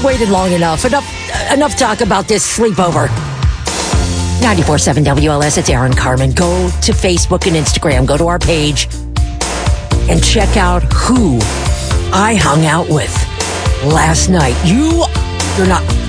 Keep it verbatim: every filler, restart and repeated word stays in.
I've waited long enough. Enough, enough talk about this sleepover. ninety-four point seven W L S, it's Aaron Carmen. Go to Facebook and Instagram. Go to our page and check out who I hung out with last night. You, you're not...